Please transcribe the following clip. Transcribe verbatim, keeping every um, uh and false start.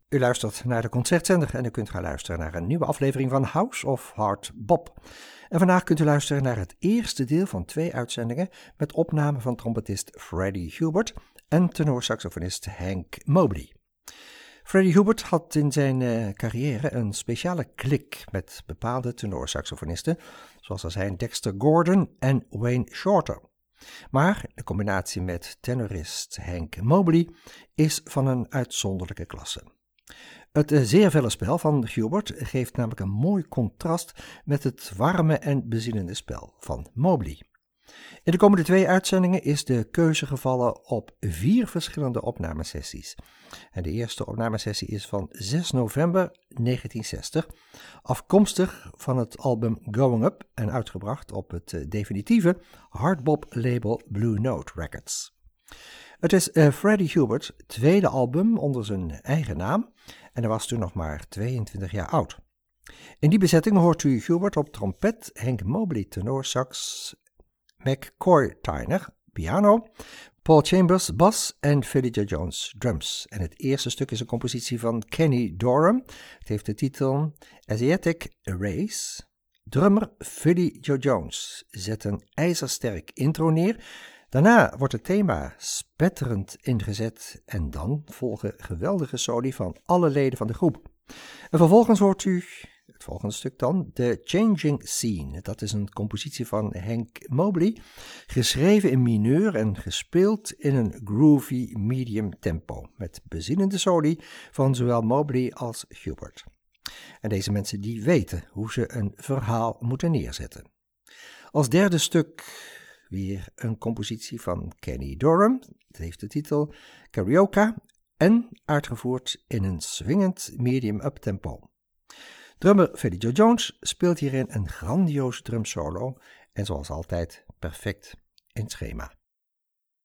U luistert naar de Concertzender en u kunt gaan luisteren naar een nieuwe aflevering van House of Hard Bop. En vandaag kunt u luisteren naar het eerste deel van twee uitzendingen met opname van trompetist Freddie Hubert en tenorsaxofonist Hank Mobley. Freddie Hubert had in zijn uh, carrière een speciale klik met bepaalde tenorsaxofonisten, zoals er zijn Dexter Gordon en Wayne Shorter. Maar de combinatie met tenorist Hank Mobley is van een uitzonderlijke klasse. Het zeer felle spel van Hubert geeft namelijk een mooi contrast met het warme en bezinnende spel van Mobley. In de komende twee uitzendingen is de keuze gevallen op vier verschillende opnamesessies. En de eerste opnamesessie is van zes november negentien zestig, afkomstig van het album Going Up en uitgebracht op het definitieve hardbop label Blue Note Records. Het is uh, Freddie Hubert's tweede album onder zijn eigen naam en hij was toen nog maar tweeëntwintig jaar oud. In die bezetting hoort u Hubert op trompet, Hank Mobley tenorsax, McCoy Tyner piano, Paul Chambers bas en Philly Joe Jones drums. En het eerste stuk is een compositie van Kenny Dorham. Het heeft de titel Asiatic Race. Drummer Philly Joe Jones zet een ijzersterk intro neer. Daarna wordt het thema spetterend ingezet en dan volgen geweldige soli van alle leden van de groep. En vervolgens hoort u, het volgende stuk dan, The Changing Scene. Dat is een compositie van Hank Mobley, geschreven in mineur en gespeeld in een groovy medium tempo, met bezinnende soli van zowel Mobley als Hubert. En deze mensen die weten hoe ze een verhaal moeten neerzetten. Als derde stuk weer een compositie van Kenny Dorham. Het heeft de titel Karaoke en uitgevoerd in een swingend medium uptempo. Drummer Philly Joe Jones speelt hierin een grandioos drumsolo en zoals altijd perfect in het schema.